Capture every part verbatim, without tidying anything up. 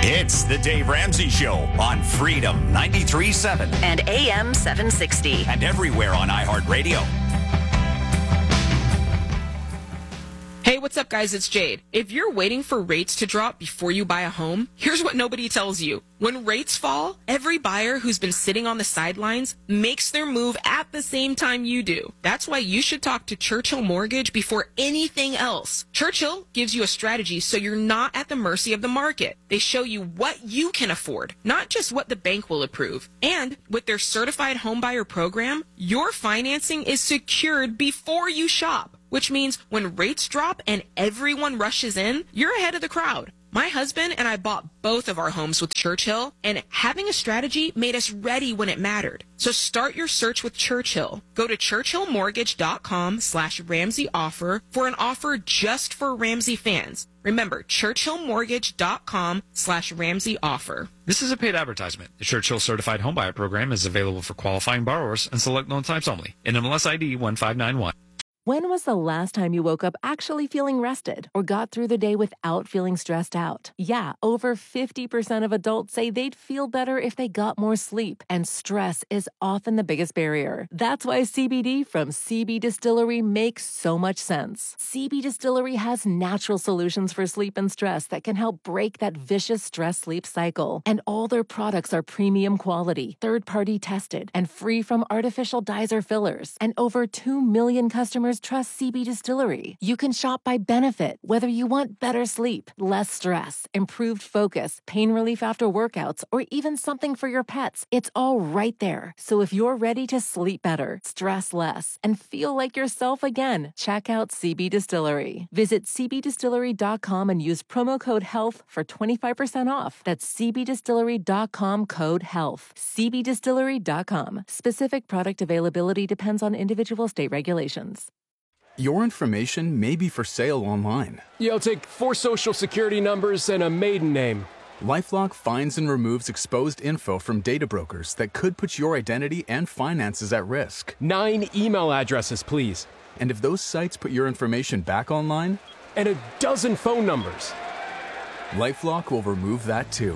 It's the Dave Ramsey Show on Freedom ninety-three point seven and A M seven sixty. And everywhere on iHeartRadio. Hey, what's up, guys? It's Jade. If you're waiting for rates to drop before you buy a home, here's what nobody tells you. When rates fall, every buyer who's been sitting on the sidelines makes their move at the same time you do. That's why you should talk to Churchill Mortgage before anything else. Churchill gives you a strategy so you're not at the mercy of the market. They show you what you can afford, not just what the bank will approve. And with their certified homebuyer program, your financing is secured before you shop, which means when rates drop and everyone rushes in, you're ahead of the crowd. My husband and I bought both of our homes with Churchill, and having a strategy made us ready when it mattered. So start your search with Churchill. Go to churchillmortgage.com slash Ramsey offer for an offer just for Ramsey fans. Remember, churchillmortgage.com slash Ramsey offer. This is a paid advertisement. The Churchill Certified Homebuyer Program is available for qualifying borrowers and select loan types only. N M L S I D one five nine one. When was the last time you woke up actually feeling rested or got through the day without feeling stressed out? Yeah, over fifty percent of adults say they'd feel better if they got more sleep, and stress is often the biggest barrier. That's why C B D from C B Distillery makes so much sense. C B Distillery has natural solutions for sleep and stress that can help break that vicious stress-sleep cycle. And all their products are premium quality, third-party tested, and free from artificial dyes or fillers. And over two million customers trust C B Distillery. You can shop by benefit, whether you want better sleep, less stress, improved focus, pain relief after workouts, or even something for your pets. It's all right there. So if you're ready to sleep better, stress less, and feel like yourself again, check out C B Distillery. Visit c b distillery dot com and use promo code HEALTH for twenty-five percent off. That's c b distillery dot com code HEALTH. c b distillery dot com. Specific product availability depends on individual state regulations. Your information may be for sale online. Yeah, I'll take four social security numbers and a maiden name. LifeLock finds and removes exposed info from data brokers that could put your identity and finances at risk. Nine email addresses, please. And if those sites put your information back online? And a dozen phone numbers. LifeLock will remove that too.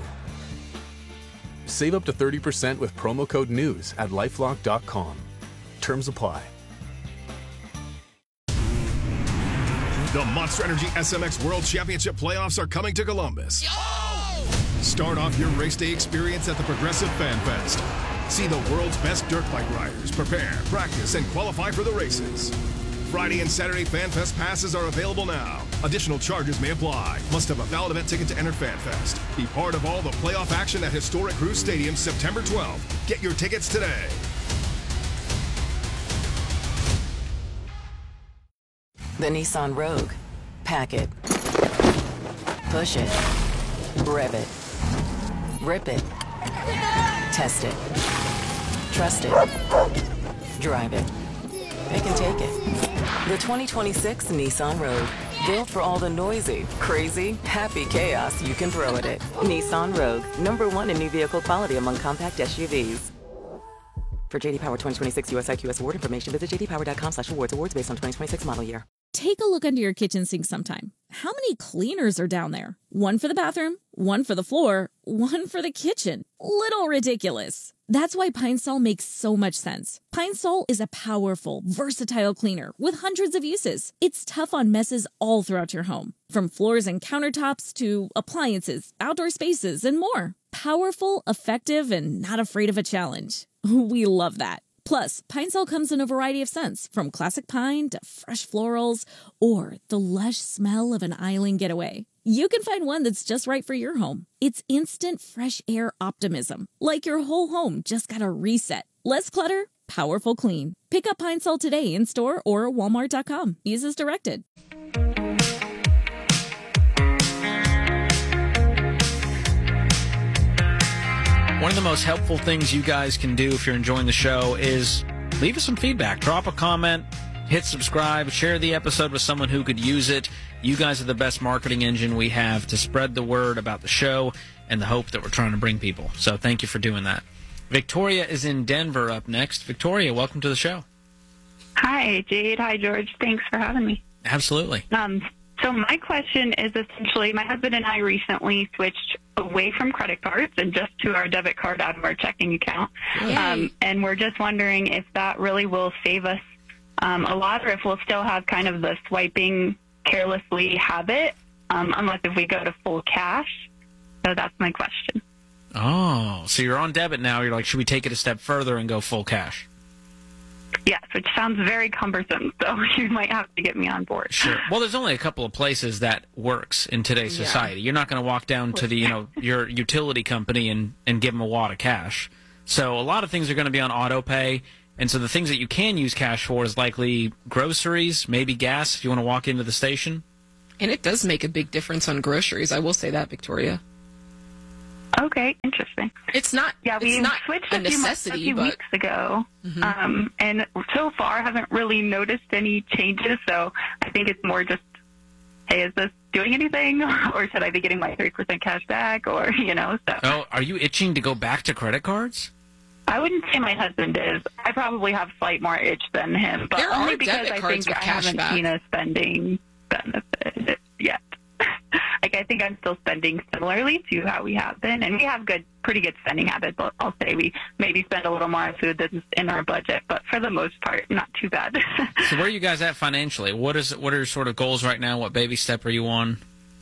Save up to thirty percent with promo code NEWS at lifelock dot com. Terms apply. The Monster Energy S M X World Championship playoffs are coming to Columbus. Yo! Start off your race day experience at the Progressive Fan Fest. See the world's best dirt bike riders prepare, practice, and qualify for the races. Friday and Saturday Fan Fest passes are available now. Additional charges may apply. Must have a valid event ticket to enter Fan Fest. Be part of all the playoff action at Historic Cruise Stadium September twelfth. Get your tickets today. The Nissan Rogue. Pack it. Push it. Rev it. Rip it. Test it. Trust it. Drive it. They can take it. The twenty twenty-six Nissan Rogue. Built for all the noisy, crazy, happy chaos you can throw at it. Nissan Rogue. Number one in new vehicle quality among compact S U Vs. For J D Power twenty twenty-six U S I Q S award information, visit j d power dot com slash awards. Awards based on twenty twenty-six model year. Take a look under your kitchen sink sometime. How many cleaners are down there? One for the bathroom, one for the floor, one for the kitchen. Little ridiculous. That's why Pine Sol makes so much sense. Pine Sol is a powerful, versatile cleaner with hundreds of uses. It's tough on messes all throughout your home, from floors and countertops to appliances, outdoor spaces, and more. Powerful, effective, and not afraid of a challenge. We love that. Plus, Pine Sol comes in a variety of scents, from classic pine to fresh florals, or the lush smell of an island getaway. You can find one that's just right for your home. It's instant fresh air optimism, like your whole home just got a reset. Less clutter, powerful clean. Pick up Pine Sol today in store or walmart dot com. Use as directed. One of the most helpful things you guys can do if you're enjoying the show is leave us some feedback. Drop a comment, hit subscribe, share the episode with someone who could use it. You guys are the best marketing engine we have to spread the word about the show and the hope that we're trying to bring people. So thank you for doing that. Victoria is in Denver up next. Victoria, welcome to the show. Hi, Jade. Hi, George. Thanks for having me. Absolutely. Um, So my question is essentially, my husband and I recently switched away from credit cards and just to our debit card out of our checking account. Um, and we're just wondering if that really will save us um, a lot, or if we'll still have kind of the swiping carelessly habit, um, unless if we go to full cash. So that's my question. Oh, so you're on debit now. You're like, should we take it a step further and go full cash? Yes, which sounds very cumbersome, so you might have to get me on board. Sure. Well, there's only a couple of places that works in today's Yeah. society. You're not going to walk down to the, you know, your utility company and, and give them a wad of cash. So a lot of things are going to be on auto pay. And so the things that you can use cash for is likely groceries, maybe gas if you want to walk into the station. And it does make a big difference on groceries. I will say that, Victoria. Okay, interesting. It's not. Yeah, we it's not switched a a few, months, a necessity, few but weeks ago, Mhm. um, and so far haven't really noticed any changes. So I think it's more just, hey, is this doing anything, or should I be getting my three percent cash back, or you know? So Oh, are you itching to go back to credit cards? I wouldn't say my husband is. I probably have slight more itch than him, but There only are because debit I cards think with I cash haven't back. seen a spending benefit yet. Like I think I'm still spending similarly to how we have been, and we have good, pretty good spending habits. I'll, I'll say we maybe spend a little more on food than in our budget, but for the most part, not too bad. So where are you guys at financially? What is what are your sort of goals right now? What baby step are you on?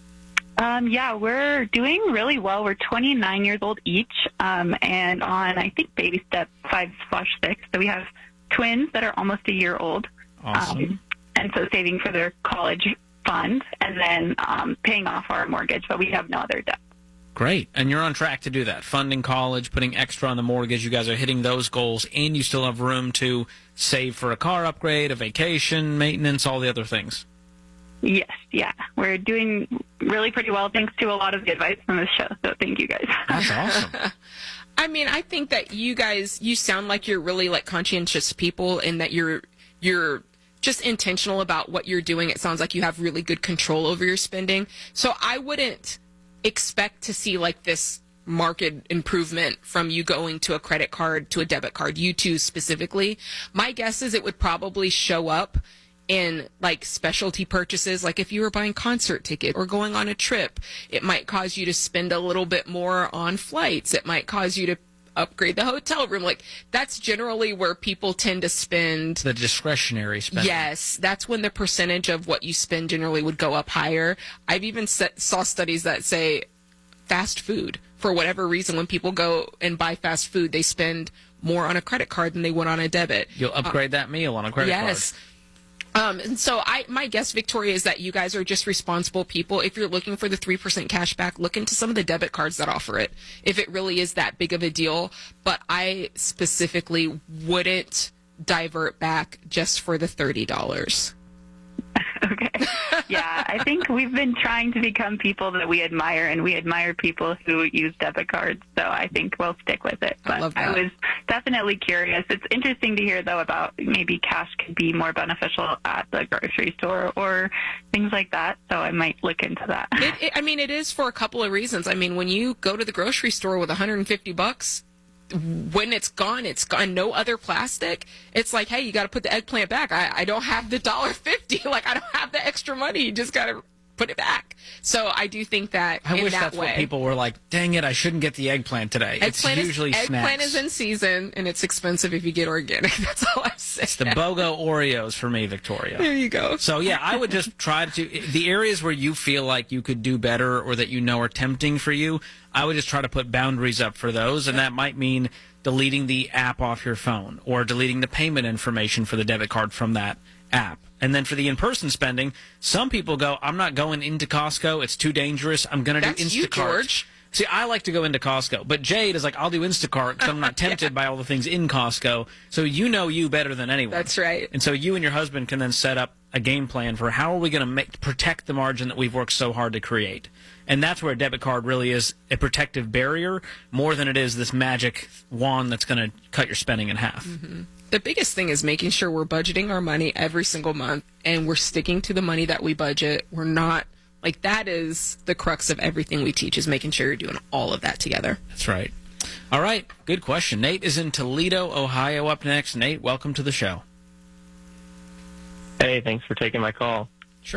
Um, yeah, we're doing really well. We're twenty-nine years old each, um, and on, I think, baby step five slash six. So we have twins that are almost a year old. Awesome. Um, and so saving for their college fund, and then um, paying off our mortgage, but we have no other debt. Great. And you're on track to do that. Funding college, putting extra on the mortgage. You guys are hitting those goals, and you still have room to save for a car upgrade, a vacation, maintenance, all the other things. Yes, yeah. We're doing really pretty well thanks to a lot of the advice from this show, so thank you guys. That's awesome. I mean, I think that you guys, you sound like you're really like conscientious people, and that you're you're just intentional about what you're doing. It sounds like you have really good control over your spending. So I wouldn't expect to see like this market improvement from you going to a credit card to a debit card, you two specifically. My guess is it would probably show up in like specialty purchases, like if you were buying concert ticket or going on a trip. It might cause you to spend a little bit more on flights. It might cause you to upgrade the hotel room. Like that's generally where people tend to spend the discretionary spending. Yes, that's when the percentage of what you spend generally would go up higher. I've even set, saw studies that say fast food, for whatever reason, when people go and buy fast food, they spend more on a credit card than they would on a debit. You'll upgrade uh, that meal on a credit yes. card. Um, and so I, my guess, Victoria, is that you guys are just responsible people. If you're looking for the three percent cash back, look into some of the debit cards that offer it, if it really is that big of a deal. But I specifically wouldn't divert back just for the thirty dollars. Okay. Yeah, I think we've been trying to become people that we admire, and we admire people who use debit cards, so I think we'll stick with it. But I love that. I was definitely curious. It's interesting to hear, though, about maybe cash could be more beneficial at the grocery store or things like that, so I might look into that. It, it, I mean, it is for a couple of reasons. I mean, when you go to the grocery store with one hundred fifty bucks, when it's gone, it's gone. No other plastic. It's like, hey, you got to put the eggplant back. I, I don't have the one dollar fifty. Like, I don't have the extra money. You just got to put it back. So I do think that I in wish that that's way, what people were like, dang it, I shouldn't get the eggplant today. Eggplant it's usually is, snacks. Eggplant is in season, and it's expensive if you get organic. That's all I'm saying. It's the BOGO Oreos for me, Victoria. There you go. So, yeah, I would just try to, the areas where you feel like you could do better or that you know are tempting for you, I would just try to put boundaries up for those, and that might mean deleting the app off your phone or deleting the payment information for the debit card from that app. And then for the in-person spending, some people go, I'm not going into Costco. It's too dangerous. I'm going to do That's you, Instacart. George. See, I like to go into Costco. But Jade is like, I'll do Instacart because I'm not tempted Yeah. by all the things in Costco. So you know you better than anyone. That's right. And so you and your husband can then set up a game plan for how are we going to make protect the margin that we've worked so hard to create. And that's where a debit card really is a protective barrier more than it is this magic wand that's going to cut your spending in half. Mm-hmm. The biggest thing is making sure we're budgeting our money every single month, and we're sticking to the money that we budget. We're not, like, that is the crux of everything we teach, is making sure you're doing all of that together. That's right. All right, good question. Nate is in Toledo, Ohio up next. Nate, welcome to the show. Hey, thanks for taking my call. Sure.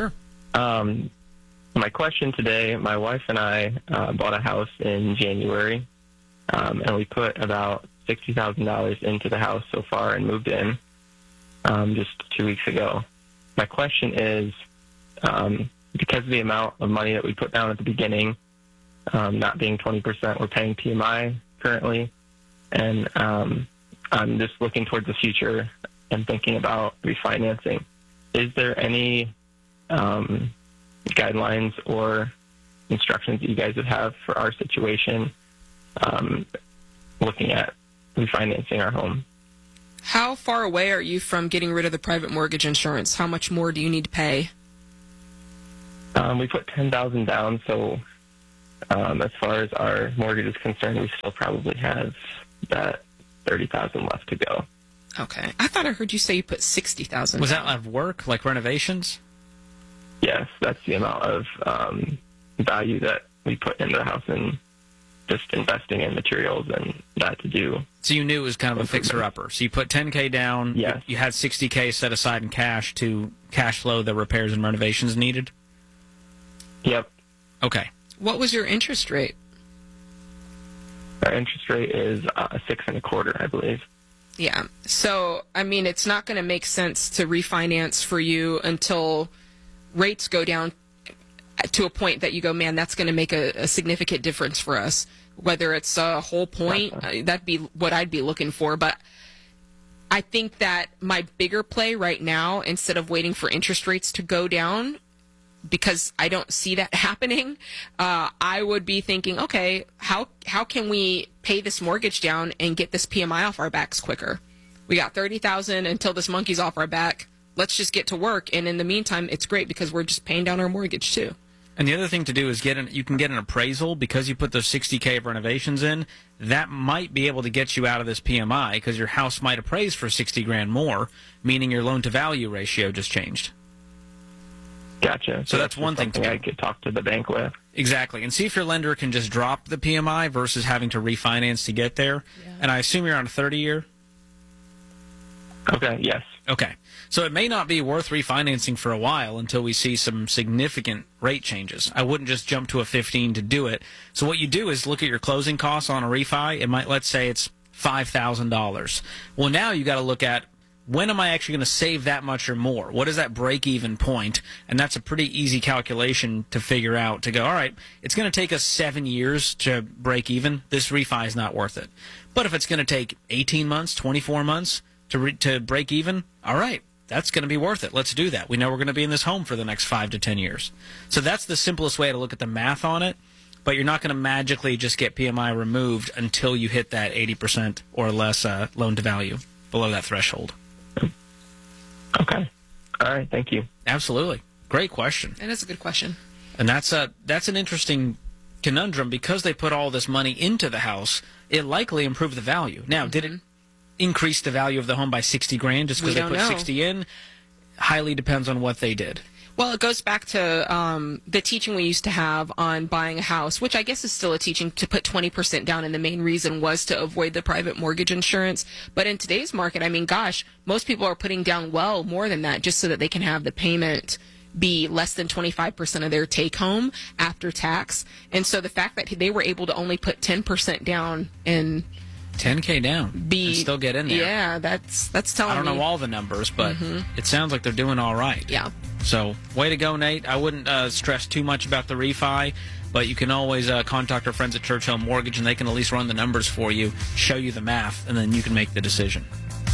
Um, my question today, my wife and I uh, bought a house in January, um, and we put about sixty thousand dollars into the house so far and moved in um, just two weeks ago. My question is, um, because of the amount of money that we put down at the beginning, um, not being twenty percent, we're paying P M I currently, and um, I'm just looking towards the future and thinking about refinancing. Is there any um, guidelines or instructions that you guys would have for our situation, um, looking at refinancing our home? How far away are you from getting rid of the private mortgage insurance? How much more do you need to pay? Um, we put ten thousand dollars down, so um, as far as our mortgage is concerned, we still probably have that thirty thousand dollars left to go. Okay. I thought I heard you say you put sixty thousand dollars Was that out of work, like renovations? Yes, that's the amount of um, value that we put into the house and just investing in materials and that to do. So you knew it was kind of a fixer-upper. So you put ten K down. Yes. You had sixty K set aside in cash to cash flow the repairs and renovations needed? Yep. Okay. What was your interest rate? Our interest rate is uh, six and a quarter, I believe. Yeah. So, I mean, it's not going to make sense to refinance for you until rates go down to a point that you go, man, that's going to make a, a significant difference for us. Whether it's a whole point, uh, that'd be what I'd be looking for. But I think that my bigger play right now, instead of waiting for interest rates to go down, because I don't see that happening, uh, I would be thinking, okay, how how can we pay this mortgage down and get this P M I off our backs quicker? We got thirty thousand dollars until this monkey's off our back. Let's just get to work. And in the meantime, it's great because we're just paying down our mortgage too. And the other thing to do is get an, you can get an appraisal because you put those sixty K of renovations in. That might be able to get you out of this P M I because your house might appraise for sixty grand more, meaning your loan to value ratio just changed. Gotcha. So, so that's one thing to do. I could talk to the bank with. Exactly. And see if your lender can just drop the P M I versus having to refinance to get there. Yeah. And I assume you're on a thirty year? Okay, yes. Okay. So it may not be worth refinancing for a while until we see some significant rate changes. I wouldn't just jump to a fifteen to do it. So what you do is look at your closing costs on a refi. It might, let's say it's five thousand dollars. Well, now you got to look at, when am I actually going to save that much or more? What is that break-even point? And that's a pretty easy calculation to figure out, to go, all right, it's going to take us seven years to break even. This refi is not worth it. But if it's going to take eighteen months, twenty-four months to re- to break even, all right, that's going to be worth it. Let's do that. We know we're going to be in this home for the next five to ten years. So that's the simplest way to look at the math on it. But you're not going to magically just get P M I removed until you hit that eighty percent or less uh, loan-to-value, below that threshold. Okay. All right. Thank you. Absolutely. Great question. That is a good question. And that's a that's an interesting conundrum because they put all this money into the house. It likely improved the value. Now, mm-hmm. did it increase the value of the home by sixty grand just because they put know. sixty in? Highly depends on what they did. Well, it goes back to um, the teaching we used to have on buying a house, which I guess is still a teaching to put twenty percent down, and the main reason was to avoid the private mortgage insurance. But in today's market, I mean, gosh, most people are putting down well more than that just so that they can have the payment be less than twenty-five percent of their take-home after tax. And so the fact that they were able to only put ten percent down and ten K down be, and still get in there. Yeah, that's that's telling me. I don't me. know all the numbers, but mm-hmm. it sounds like they're doing all right. Yeah. So, way to go, Nate. I wouldn't uh, stress too much about the refi, but you can always uh, contact our friends at Churchill Mortgage, and they can at least run the numbers for you, show you the math, and then you can make the decision.